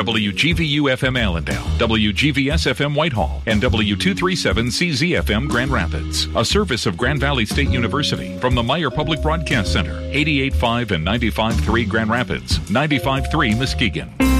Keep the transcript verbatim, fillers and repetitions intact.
W G V U F M Allendale, W G V S F M Whitehall, and W two thirty-seven C Z F M Grand Rapids. A service of Grand Valley State University from the Meyer Public Broadcast Center, eighty-eight point five and ninety-five point three Grand Rapids, ninety-five point three Muskegon.